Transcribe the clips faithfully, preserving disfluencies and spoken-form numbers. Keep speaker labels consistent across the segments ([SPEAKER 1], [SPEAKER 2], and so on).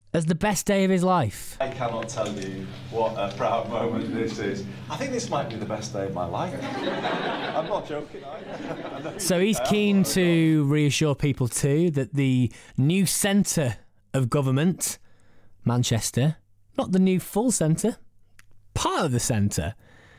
[SPEAKER 1] as the best day of his life.
[SPEAKER 2] I cannot tell you what a proud moment this is. I think this might be the best day of my life. I'm not joking. I, I
[SPEAKER 1] so he's keen to reassure people too that the new centre of government, Manchester, not the new full centre, part of the centre,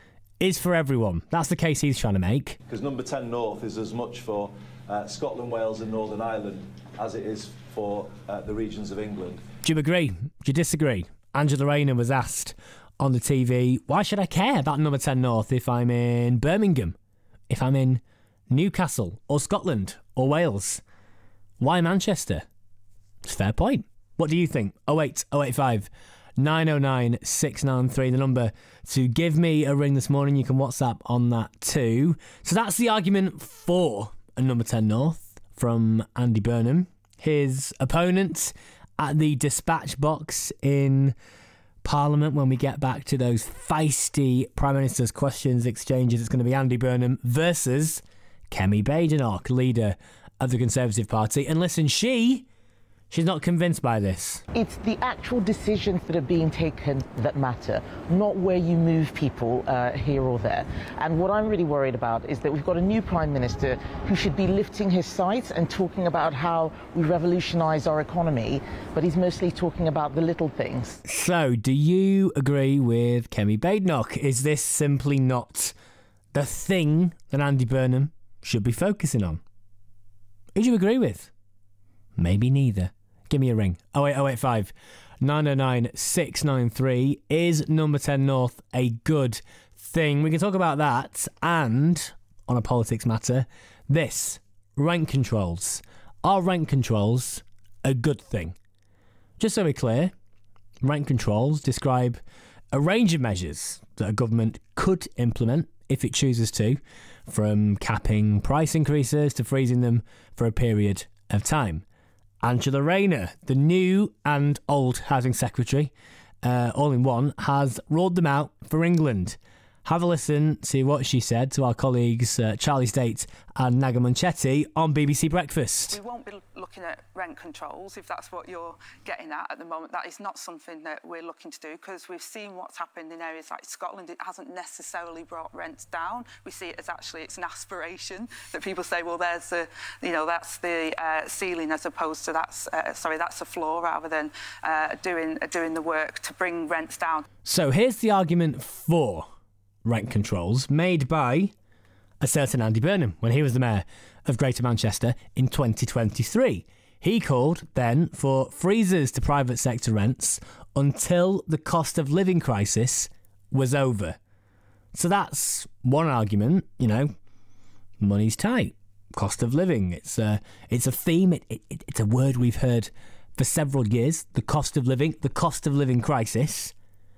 [SPEAKER 1] is for everyone. That's the case he's trying to make.
[SPEAKER 2] Because number ten North is as much for uh, Scotland, Wales and Northern Ireland as it is for uh, the regions of England.
[SPEAKER 1] Do you agree? Do you disagree? Angela Rayner was asked on the T V, why should I care about number ten North if I'm in Birmingham, if I'm in Newcastle or Scotland or Wales? Why Manchester? It's a fair point. What do you think? oh eight oh eight five nine oh nine six nine three, the number to give me a ring this morning. You can WhatsApp on that too. So that's the argument for a number ten North from Andy Burnham. His opponent at the dispatch box in Parliament, when we get back to those feisty Prime Minister's questions exchanges, it's going to be Andy Burnham versus Kemi Badenoch, leader of the Conservative Party. And listen, she... She's not convinced by this.
[SPEAKER 3] It's the actual decisions that are being taken that matter, not where you move people uh, here or there. And what I'm really worried about is that we've got a new Prime Minister who should be lifting his sights and talking about how we revolutionise our economy, but he's mostly talking about the little things.
[SPEAKER 1] So, do you agree with Kemi Badenoch? Is this simply not the thing that Andy Burnham should be focusing on? Who do you agree with? Maybe neither. Give me a ring. oh eight oh eight five nine oh nine six nine three. Is number ten North a good thing? We can talk about that. And, on a politics matter, this. Rent controls. Are rent controls a good thing? Just so we're clear, rent controls describe a range of measures that a government could implement if it chooses to, from capping price increases to freezing them for a period of time. Angela Rayner, the new and old Housing Secretary, uh, all in one, has rolled them out for England. Have a listen to what she said to our colleagues uh, Charlie State and Naga Munchetti on B B C Breakfast.
[SPEAKER 4] We won't be looking at rent controls, if that's what you're getting at at the moment. That is not something that we're looking to do, because we've seen what's happened in areas like Scotland. It hasn't necessarily brought rents down. We see it as actually it's an aspiration that people say, well, there's the, you know, that's the uh, ceiling, as opposed to that's uh, sorry, that's a floor, rather than uh, doing uh, doing the work to bring rents down.
[SPEAKER 1] So here's the argument for rent controls made by a certain Andy Burnham when he was the mayor of Greater Manchester in twenty twenty-three. He called then for freezers to private sector rents until the cost of living crisis was over. So that's one argument, you know, money's tight, cost of living. It's a, it's a theme, it, it, it's a word we've heard for several years, the cost of living, the cost of living crisis.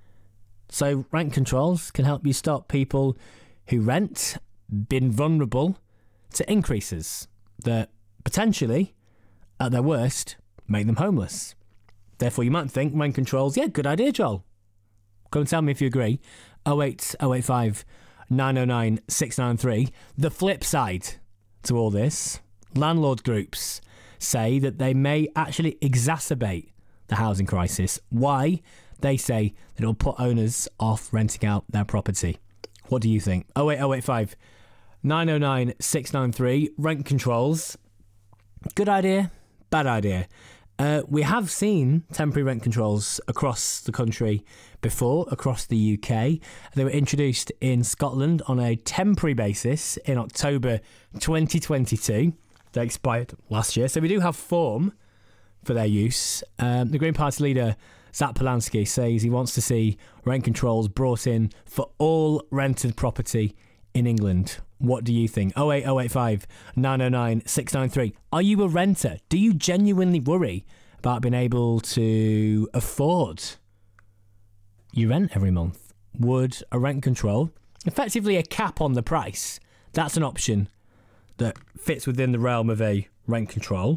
[SPEAKER 1] So rent controls can help you stop people who rent being vulnerable to increases that potentially, at their worst, make them homeless. Therefore, you might think rent controls, yeah, good idea, Joel. Go and tell me if you agree. oh eight oh eight five nine oh nine six nine three. The flip side to all this, landlord groups say that they may actually exacerbate the housing crisis. Why? They say that it'll put owners off renting out their property. What do you think? oh eight oh eight five nine oh nine six nine three. Rent controls. Good idea, bad idea. Uh, we have seen temporary rent controls across the country before, across the U K. They were introduced in Scotland on a temporary basis in October twenty twenty-two. They expired last year, so we do have form for their use. Um, the Green Party leader, Zach Polanski, says he wants to see rent controls brought in for all rented property in England. What do you think? oh eight oh eight five nine oh nine six nine three. Are you a renter? Do you genuinely worry about being able to afford your rent every month? Would a rent control, effectively a cap on the price, that's an option that fits within the realm of a rent control?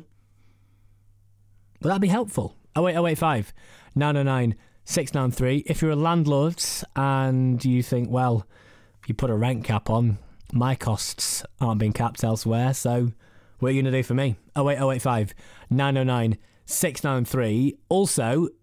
[SPEAKER 1] Would that be helpful? oh eight oh eight five nine oh nine six nine three. If you're a landlord and you think, well, you put a rent cap on, my costs aren't being capped elsewhere, so what are you going to do for me? oh eight oh eight five nine oh nine six nine three. Also,